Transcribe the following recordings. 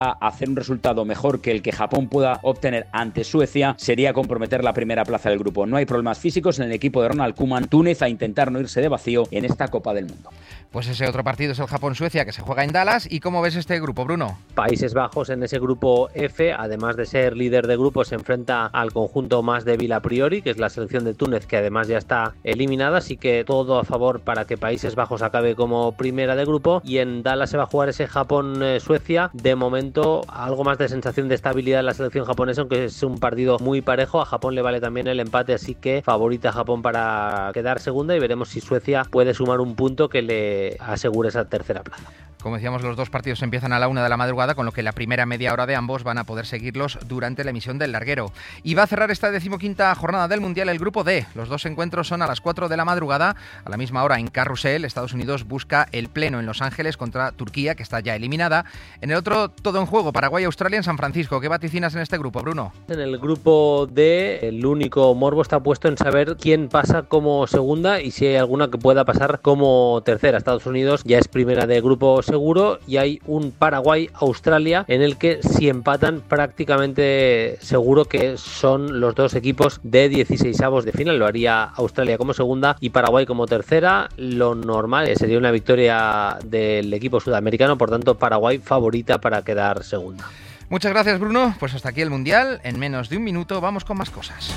hacer un resultado mejor que el que Japón pueda obtener ante Suecia sería comprometer la primera plaza del grupo. No hay problemas físicos en el equipo de Ronald Koeman. Túnez a intentar no irse de vacío en esta Copa del Mundo. Pues ese otro partido es el Japón-Suecia, que se juega en Dallas. ¿Y cómo ves este grupo, Bruno? Países Bajos en ese grupo F, además de ser líder de grupo, se enfrenta al conjunto más débil a priori, que es la selección de Túnez, que además ya está eliminada, así que todo a favor para que Países Bajos acabe como primera de grupo. Y en Dallas se va a jugar ese Japón-Suecia. De momento, algo más de sensación de estabilidad en la selección japonesa, aunque es un partido muy parejo. A Japón le vale también el empate, así que favorita Japón para quedar segunda, y veremos si Suecia puede sumar un punto que le asegure esa tercera plaza. Como decíamos, los dos partidos empiezan a la 1 de la madrugada, con lo que la primera media hora de ambos van a poder seguirlos durante la emisión del larguero. Y va a cerrar esta 15ª jornada del Mundial el grupo D. Los dos encuentros son a las 4 de la madrugada. A la misma hora en Carrusel, Estados Unidos busca el pleno en Los Ángeles contra Turquía, que está ya eliminada. En el otro, todo en juego, Paraguay-Australia en San Francisco. ¿Qué vaticinas en este grupo, Bruno? En el grupo D, el único morbo está puesto en saber quién pasa como segunda y si hay alguna que pueda pasar como tercera. Estados Unidos ya es primera de grupo seguro, y hay un Paraguay-Australia en el que si empatan prácticamente seguro que son los dos equipos de 16avos de final. Lo haría Australia como segunda y Paraguay como tercera. Lo normal sería una victoria del equipo sudamericano, por tanto Paraguay favorita para quedar segunda. Muchas gracias, Bruno. Pues hasta aquí el Mundial. En menos de un minuto vamos con más cosas.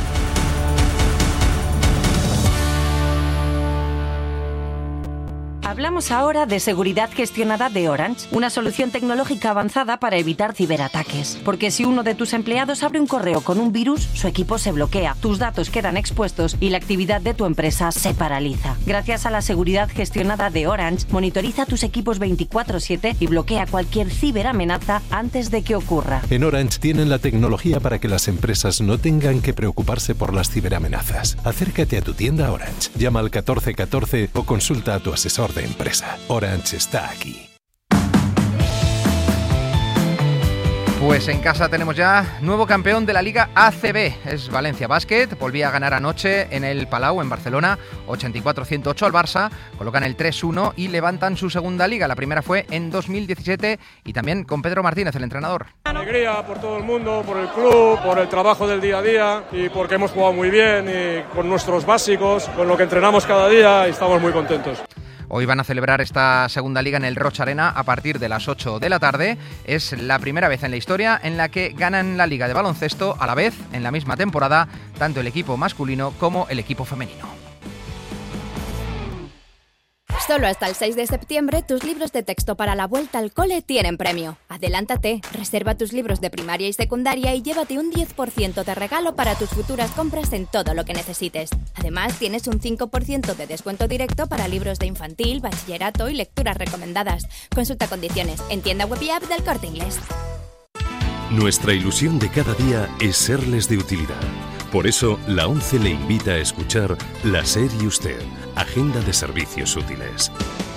Hablamos ahora de seguridad gestionada de Orange, una solución tecnológica avanzada para evitar ciberataques. Porque si uno de tus empleados abre un correo con un virus, su equipo se bloquea, tus datos quedan expuestos y la actividad de tu empresa se paraliza. Gracias a la seguridad gestionada de Orange, monitoriza tus equipos 24/7 y bloquea cualquier ciberamenaza antes de que ocurra. En Orange tienen la tecnología para que las empresas no tengan que preocuparse por las ciberamenazas. Acércate a tu tienda Orange, llama al 1414 o consulta a tu asesor de empresa. Orange está aquí. Pues en casa tenemos ya nuevo campeón de la Liga ACB. Es Valencia Basket. Volvía a ganar anoche en el Palau, en Barcelona, 84-108 al Barça. Colocan el 3-1 y levantan su segunda liga. La primera fue en 2017 y también con Pedro Martínez, el entrenador. Alegría por todo el mundo, por el club, por el trabajo del día a día y porque hemos jugado muy bien y con nuestros básicos, con lo que entrenamos cada día, y estamos muy contentos. Hoy van a celebrar esta segunda liga en el Roch Arena a partir de las 8 de la tarde. Es la primera vez en la historia en la que ganan la liga de baloncesto a la vez, en la misma temporada, tanto el equipo masculino como el equipo femenino. Solo hasta el 6 de septiembre, tus libros de texto para la vuelta al cole tienen premio. Adelántate, reserva tus libros de primaria y secundaria y llévate un 10% de regalo para tus futuras compras en todo lo que necesites. Además, tienes un 5% de descuento directo para libros de infantil, bachillerato y lecturas recomendadas. Consulta condiciones en tienda web y app del Corte Inglés. Nuestra ilusión de cada día es serles de utilidad. Por eso, la ONCE le invita a escuchar La SER y Usted, Agenda de Servicios Útiles.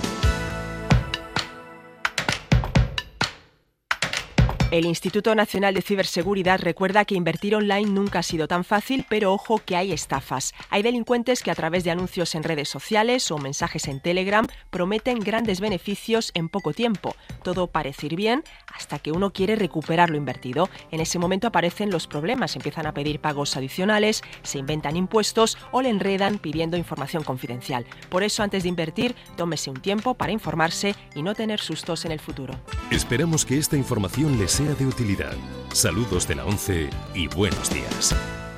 El Instituto Nacional de Ciberseguridad recuerda que invertir online nunca ha sido tan fácil, pero ojo que hay estafas. Hay delincuentes que a través de anuncios en redes sociales o mensajes en Telegram prometen grandes beneficios en poco tiempo. Todo parece ir bien hasta que uno quiere recuperar lo invertido. En ese momento aparecen los problemas, empiezan a pedir pagos adicionales, se inventan impuestos o le enredan pidiendo información confidencial. Por eso, antes de invertir, tómese un tiempo para informarse y no tener sustos en el futuro. Esperamos que esta información les sea de utilidad. Saludos de la ONCE y buenos días.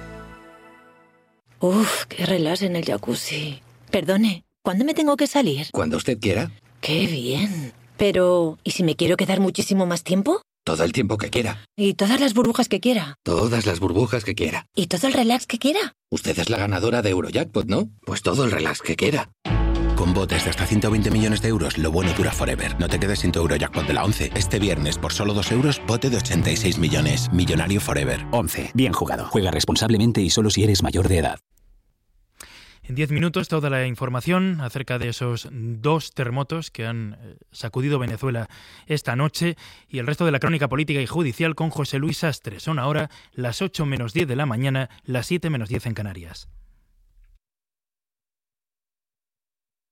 Uf, qué relax en el jacuzzi. Perdone, ¿cuándo me tengo que salir? Cuando usted quiera. ¡Qué bien! Pero, ¿y si me quiero quedar muchísimo más tiempo? Todo el tiempo que quiera. ¿Y todas las burbujas que quiera? Todas las burbujas que quiera. ¿Y todo el relax que quiera? Usted es la ganadora de Eurojackpot, ¿no? Pues todo el relax que quiera. Con botes de hasta 120 millones de euros, lo bueno dura forever. No te quedes sin tu Eurojackpot de la ONCE. Este viernes, por solo 2 euros, bote de 86 millones. Millonario forever. ONCE. Bien jugado. Juega responsablemente y solo si eres mayor de edad. En 10 minutos toda la información acerca de esos 2 terremotos que han sacudido Venezuela esta noche y el resto de la crónica política y judicial con José Luis Sastre. Son ahora las 8 menos 10 de la mañana, las 7 menos 10 en Canarias.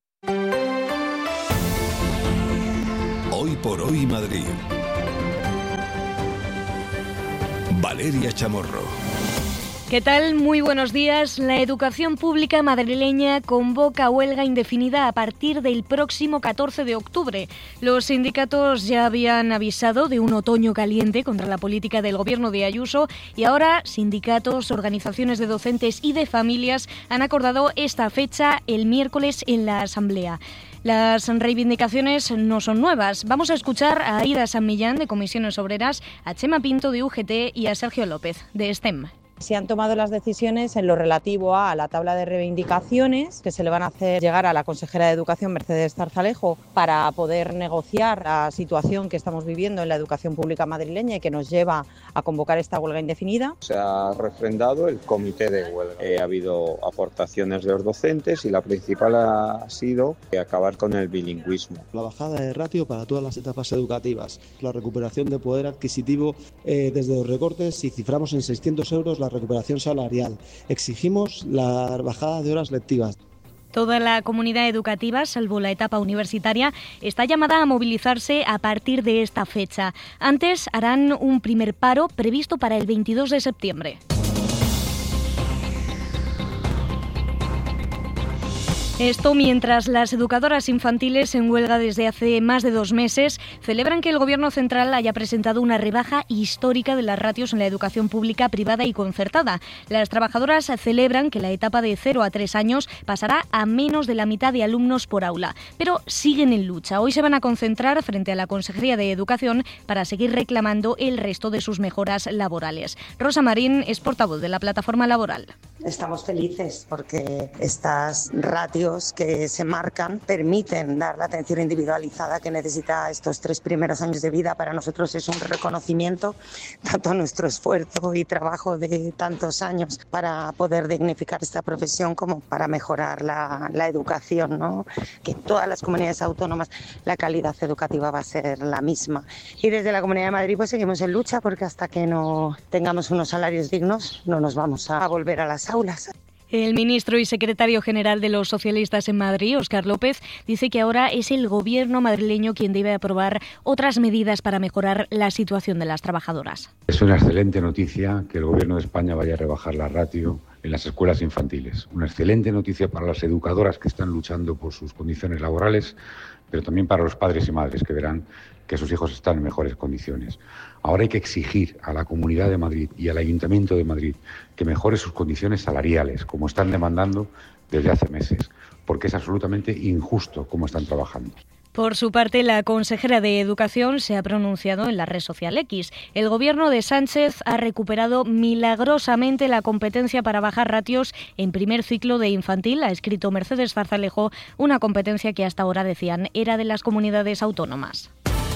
Hoy por hoy Madrid. Valeria Chamorro. ¿Qué tal? Muy buenos días. La educación pública madrileña convoca huelga indefinida a partir del próximo 14 de octubre. Los sindicatos ya habían avisado de un otoño caliente contra la política del gobierno de Ayuso y ahora sindicatos, organizaciones de docentes y de familias han acordado esta fecha el miércoles en la Asamblea. Las reivindicaciones no son nuevas. Vamos a escuchar a Aida San Millán de Comisiones Obreras, a Chema Pinto de UGT y a Sergio López de STEM. Se han tomado las decisiones en lo relativo a la tabla de reivindicaciones que se le van a hacer llegar a la consejera de Educación, Mercedes Zarzalejo, para poder negociar la situación que estamos viviendo en la educación pública madrileña y que nos lleva a convocar esta huelga indefinida. Se ha refrendado el comité de huelga. Ha habido aportaciones de los docentes y la principal ha sido acabar con el bilingüismo. La bajada de ratio para todas las etapas educativas, la recuperación de poder adquisitivo desde los recortes, si ciframos en 600 euros la recuperación salarial. Exigimos la bajada de horas lectivas. Toda la comunidad educativa, salvo la etapa universitaria, está llamada a movilizarse a partir de esta fecha. Antes harán un primer paro previsto para el 22 de septiembre. Esto mientras las educadoras infantiles en huelga desde hace más de 2 meses celebran que el Gobierno central haya presentado una rebaja histórica de las ratios en la educación pública, privada y concertada. Las trabajadoras celebran que la etapa de 0 a 3 años pasará a menos de la mitad de alumnos por aula, pero siguen en lucha. Hoy se van a concentrar frente a la Consejería de Educación para seguir reclamando el resto de sus mejoras laborales. Rosa Marín es portavoz de la Plataforma Laboral. Estamos felices porque estas ratios que se marcan permiten dar la atención individualizada que necesita estos 3 primeros años de vida. Para nosotros es un reconocimiento tanto a nuestro esfuerzo y trabajo de tantos años para poder dignificar esta profesión como para mejorar la educación, ¿no? Que en todas las comunidades autónomas la calidad educativa va a ser la misma. Y desde la Comunidad de Madrid pues seguimos en lucha porque hasta que no tengamos unos salarios dignos no nos vamos a volver a las aulas. El ministro y secretario general de los socialistas en Madrid, Óscar López, dice que ahora es el gobierno madrileño quien debe aprobar otras medidas para mejorar la situación de las trabajadoras. Es una excelente noticia que el gobierno de España vaya a rebajar la ratio en las escuelas infantiles. Una excelente noticia para las educadoras que están luchando por sus condiciones laborales, pero también para los padres y madres que verán que sus hijos están en mejores condiciones. Ahora hay que exigir a la Comunidad de Madrid y al Ayuntamiento de Madrid que mejore sus condiciones salariales, como están demandando desde hace meses, porque es absolutamente injusto cómo están trabajando. Por su parte, la consejera de Educación se ha pronunciado en la red social X. El gobierno de Sánchez ha recuperado milagrosamente la competencia para bajar ratios en primer ciclo de infantil, ha escrito Mercedes Zarzalejo, una competencia que hasta ahora, decían, era de las comunidades autónomas.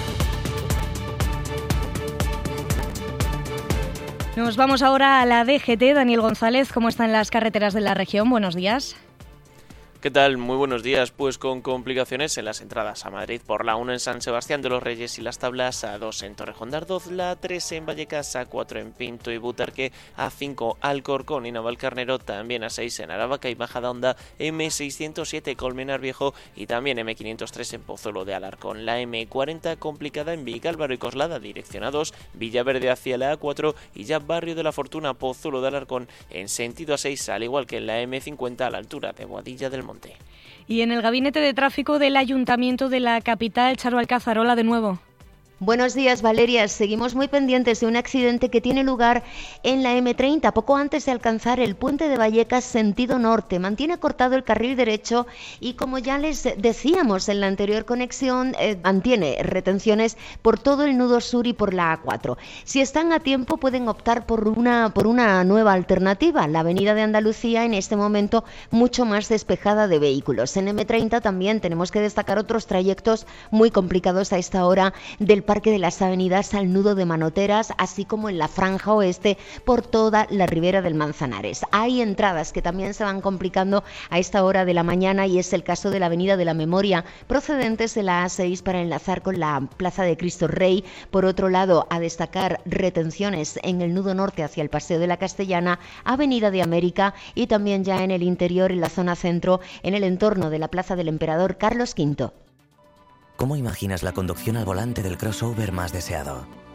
Nos vamos ahora a la DGT. Daniel González, ¿cómo están las carreteras de la región? Buenos días. ¿Qué tal? Muy buenos días. Pues con complicaciones en las entradas a Madrid por la 1 en San Sebastián de los Reyes y Las Tablas, A2 en Torrejón de Ardoz, la 3 en Vallecas, A4 en Pinto y Butarque, A5 Alcorcón y Navalcarnero, también A6 en Aravaca y Majadahonda, M607 Colmenar Viejo y también M503 en Pozuelo de Alarcón. La M40 complicada en Vicálvaro y Coslada, dirección A2, Villaverde hacia la A4 y ya Barrio de la Fortuna, Pozuelo de Alarcón en sentido A6, al igual que en la M50 a la altura de Boadilla del Monte. Y en el Gabinete de Tráfico del Ayuntamiento de la capital, Charo Alcázar, hola de nuevo. Buenos días, Valeria. Seguimos muy pendientes de un accidente que tiene lugar en la M30, poco antes de alcanzar el puente de Vallecas sentido norte. Mantiene cortado el carril derecho y, como ya les decíamos en la anterior conexión, mantiene retenciones por todo el nudo sur y por la A4. Si están a tiempo, pueden optar por una nueva alternativa, la avenida de Andalucía, en este momento mucho más despejada de vehículos. En M30 también tenemos que destacar otros trayectos muy complicados a esta hora del Parque de las Avenidas al nudo de Manoteras, así como en la franja oeste por toda la ribera del Manzanares. Hay entradas que también se van complicando a esta hora de la mañana y es el caso de la Avenida de la Memoria, procedentes de la A6 para enlazar con la Plaza de Cristo Rey. Por otro lado, a destacar retenciones en el nudo norte hacia el Paseo de la Castellana, Avenida de América y también ya en el interior, en la zona centro, en el entorno de la Plaza del Emperador Carlos V. ¿Cómo imaginas la conducción al volante del crossover más deseado?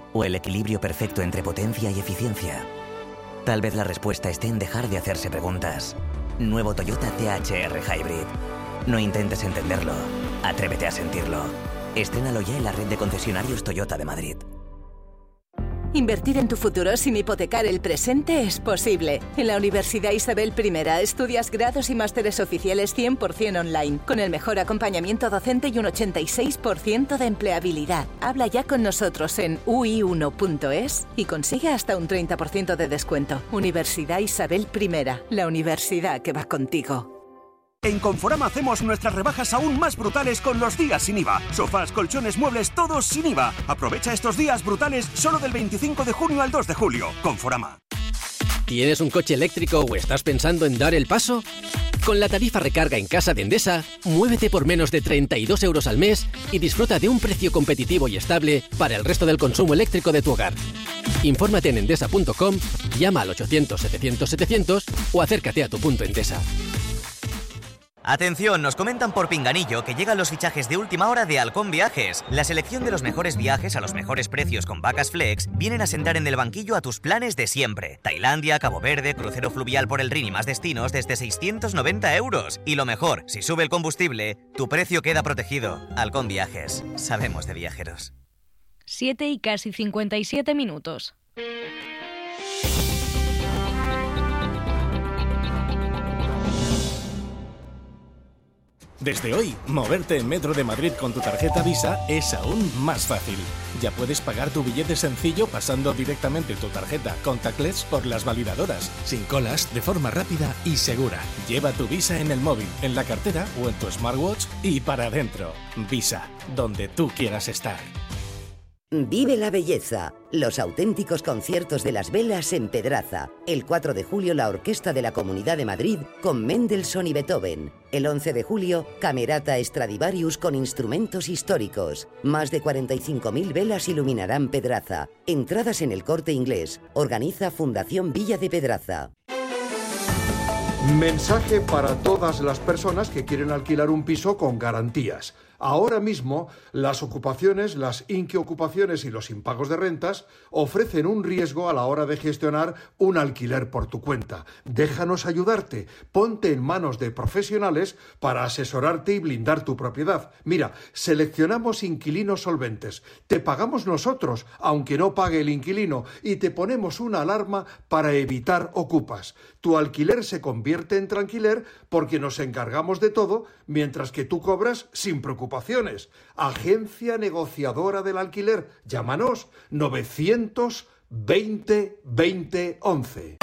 ¿O el equilibrio perfecto entre potencia y eficiencia? Tal vez la respuesta esté en dejar de hacerse preguntas. Nuevo Toyota THR Hybrid. No intentes entenderlo, atrévete a sentirlo. Estrénalo ya en la red de concesionarios Toyota de Madrid. Invertir en tu futuro sin hipotecar el presente es posible. En la Universidad Isabel I estudias grados y másteres oficiales 100% online, con el mejor acompañamiento docente y un 86% de empleabilidad. Habla ya con nosotros en ui1.es y consigue hasta un 30% de descuento. Universidad Isabel I, la universidad que va contigo. En Conforama hacemos nuestras rebajas aún más brutales con los días sin IVA. Sofás, colchones, muebles, todos sin IVA. Aprovecha estos días brutales solo del 25 de junio al 2 de julio. Conforama. ¿Tienes un coche eléctrico o estás pensando en dar el paso? Con la tarifa recarga en casa de Endesa, muévete por menos de 32 euros al mes y disfruta de un precio competitivo y estable para el resto del consumo eléctrico de tu hogar. Infórmate en endesa.com, llama al 800-700-700 o acércate a tu punto Endesa. Atención, nos comentan por Pinganillo que llegan los fichajes de última hora de Halcón Viajes. La selección de los mejores viajes a los mejores precios con vacas flex vienen a sentar en el banquillo a tus planes de siempre. Tailandia, Cabo Verde, crucero fluvial por el Rin y más destinos desde 690 euros. Y lo mejor, si sube el combustible, tu precio queda protegido. Halcón Viajes. Sabemos de viajeros. 7 y casi 57 minutos. Desde hoy, moverte en Metro de Madrid con tu tarjeta Visa es aún más fácil. Ya puedes pagar tu billete sencillo pasando directamente tu tarjeta contactless por las validadoras, sin colas, de forma rápida y segura. Lleva tu Visa en el móvil, en la cartera o en tu smartwatch y para adentro. Visa, donde tú quieras estar. Vive la belleza. Los auténticos conciertos de las velas en Pedraza. El 4 de julio la Orquesta de la Comunidad de Madrid con Mendelssohn y Beethoven. El 11 de julio, Camerata Stradivarius con instrumentos históricos. Más de 45.000 velas iluminarán Pedraza. Entradas en El Corte Inglés. Organiza Fundación Villa de Pedraza. Mensaje para todas las personas que quieren alquilar un piso con garantías. Ahora mismo, las ocupaciones, las inquiocupaciones y los impagos de rentas ofrecen un riesgo a la hora de gestionar un alquiler por tu cuenta. Déjanos ayudarte. Ponte en manos de profesionales para asesorarte y blindar tu propiedad. Mira, seleccionamos inquilinos solventes. Te pagamos nosotros, aunque no pague el inquilino, y te ponemos una alarma para evitar ocupas. Tu alquiler se convierte en tranquiler porque nos encargamos de todo, mientras que tú cobras sin preocupaciones. Agencia Negociadora del Alquiler. Llámanos 920 20 11.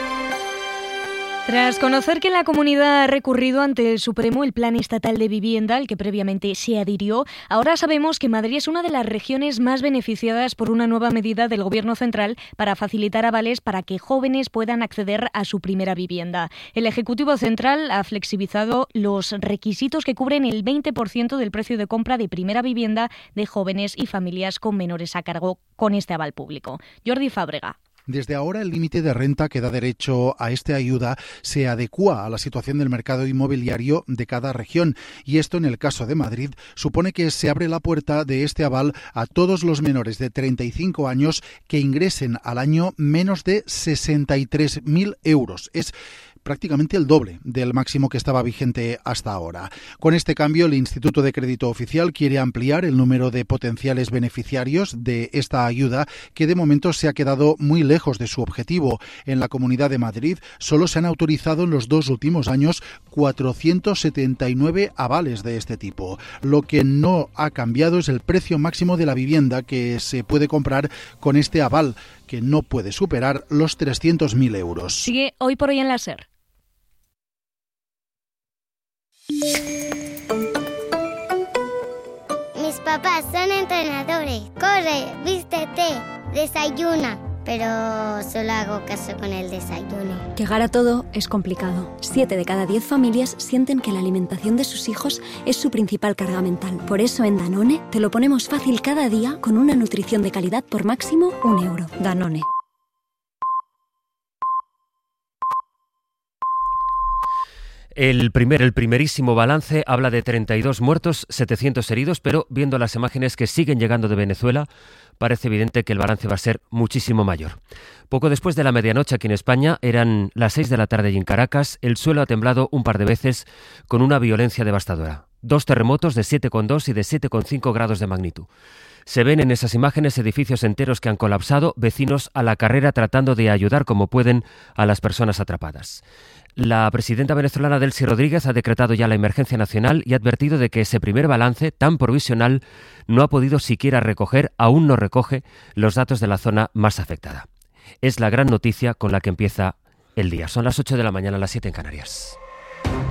Tras conocer que la comunidad ha recurrido ante el Supremo el Plan Estatal de Vivienda, al que previamente se adhirió, ahora sabemos que Madrid es una de las regiones más beneficiadas por una nueva medida del Gobierno central para facilitar avales para que jóvenes puedan acceder a su primera vivienda. El Ejecutivo Central ha flexibilizado los requisitos que cubren el 20% del precio de compra de primera vivienda de jóvenes y familias con menores a cargo con este aval público. Jordi Fábrega. Desde ahora, el límite de renta que da derecho a esta ayuda se adecúa a la situación del mercado inmobiliario de cada región, y esto, en el caso de Madrid, supone que se abre la puerta de este aval a todos los menores de 35 años que ingresen al año menos de 63.000 euros. Es prácticamente el doble del máximo que estaba vigente hasta ahora. Con este cambio, el Instituto de Crédito Oficial quiere ampliar el número de potenciales beneficiarios de esta ayuda, que de momento se ha quedado muy lejos de su objetivo. En la Comunidad de Madrid solo se han autorizado en los 2 últimos años 479 avales de este tipo. Lo que no ha cambiado es el precio máximo de la vivienda que se puede comprar con este aval, que no puede superar los 300.000 euros. Sigue Hoy por Hoy en la SER. Mis papás son entrenadores. Corre, vístete, desayuna. Pero solo hago caso con el desayuno. Llegar a todo es complicado. 7 de cada 10 familias sienten que la alimentación de sus hijos es su principal carga mental. Por eso en Danone te lo ponemos fácil cada día con una nutrición de calidad por máximo 1 euro. Danone. El primerísimo balance habla de 32 muertos, 700 heridos, pero viendo las imágenes que siguen llegando de Venezuela, parece evidente que el balance va a ser muchísimo mayor. Poco después de la medianoche aquí en España, eran las 6 de la tarde y en Caracas, el suelo ha temblado un par de veces con una violencia devastadora. 2 terremotos de 7,2 y de 7,5 grados de magnitud. Se ven en esas imágenes edificios enteros que han colapsado, vecinos a la carrera tratando de ayudar como pueden a las personas atrapadas. La presidenta venezolana Delcy Rodríguez ha decretado ya la emergencia nacional y ha advertido de que ese primer balance, tan provisional, no ha podido siquiera recoger, aún no recoge, los datos de la zona más afectada. Es la gran noticia con la que empieza el día. Son las 8 de la mañana, las 7 en Canarias.